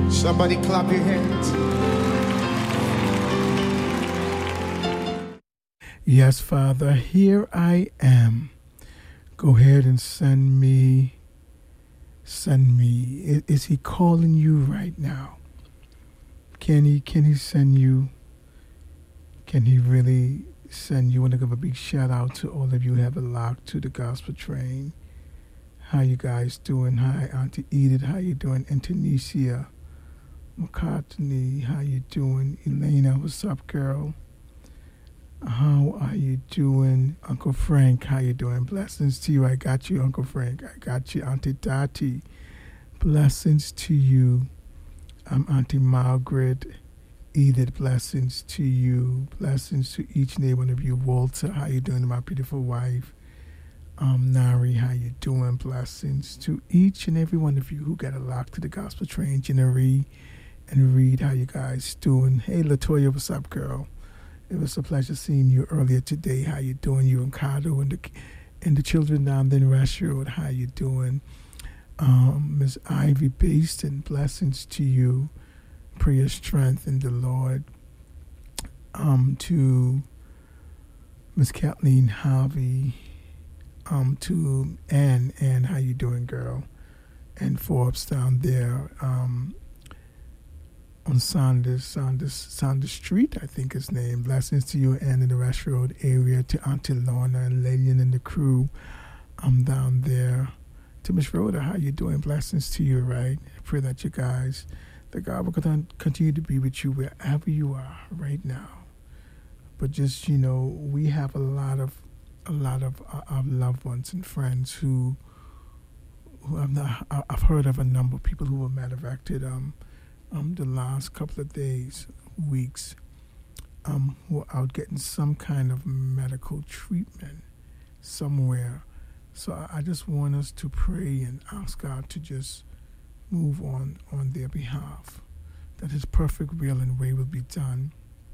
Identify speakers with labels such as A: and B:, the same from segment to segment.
A: Somebody clap your hands.
B: Yes, Father, here I am. Go ahead and send me. Send me. Is he calling you right now? Can he send you? Can he really send you? I want to give a big shout out to all of you who have it locked to the gospel train. How you guys doing? Hi, Auntie Edith. How you doing? Antonia McCartney. How you doing? Elena, what's up, girl? How are you doing? Uncle Frank, how you doing? Blessings to you. I got you, Uncle Frank. I got you, Auntie Dottie. Blessings to you. I'm Auntie Margaret. Edith, blessings to you. Blessings to each and every one of you. Walter, how you doing? My beautiful wife. Nari, how you doing? Blessings to each and every one of you who got a lock to the gospel train. Jennery and Reed, how you guys doing? Hey, Latoya, what's up, girl? It was a pleasure seeing you earlier today. How you doing? You and Cardo and the children down there in Rush Road. How you doing? Miss Ivy Baston, blessings to you. Prayer strength in the Lord. To Miss Kathleen Harvey. To Ann, how you doing, girl? And Forbes down there. On Saunders Street, I think his name. Blessings to you and in the Rush Road area. To Auntie Lorna and Lillian and the crew. I'm down there. To Miss Rhoda, how you doing? Blessings to you, right? I pray that you guys, that God will continue to be with you wherever you are right now. But just, we have a lot of our loved ones and friends who I've heard of a number of people who were matter of facted the last couple of days, weeks, who are out getting some kind of medical treatment somewhere. So I just want us to pray and ask God to just move on their behalf, that his perfect will and way will be done,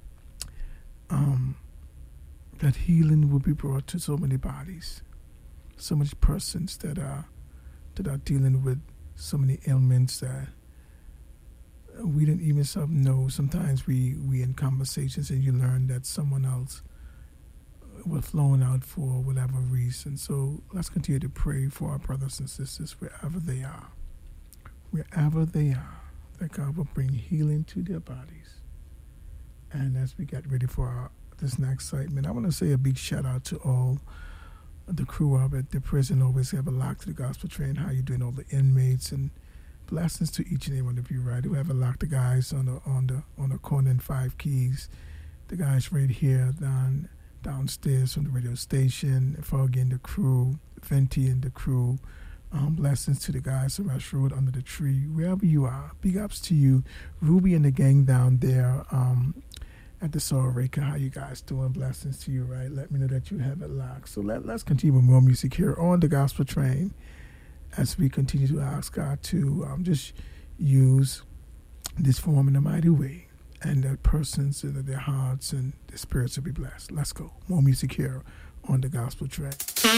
B: that healing will be brought to so many bodies, so many persons that are dealing with so many ailments that we didn't even know. Sometimes we in conversations and you learn that someone else was flown out for whatever reason. So let's continue to pray for our brothers and sisters wherever they are. Wherever they are, that God will bring healing to their bodies. And as we get ready for this next segment, I want to say a big shout out to all the crew up at the prison. Always have a lock to the gospel train. How you doing, all the inmates, and blessings to each and every one of you, right? Who have a lock, the guys on the corner in 5 Keys, the guys right here downstairs from the radio station, Foggy and the crew, Venti and the crew. Blessings to the guys on Rush Road under the tree, wherever you are. Big ups to you, Ruby and the gang down there at the Sororeka. How you guys doing? Blessings to you, right? Let me know that you have it locked. So let's continue with more music here on the gospel train as we continue to ask God to just use this form in a mighty way, and that persons and their hearts and their spirits will be blessed. Let's go. More music here on the gospel train.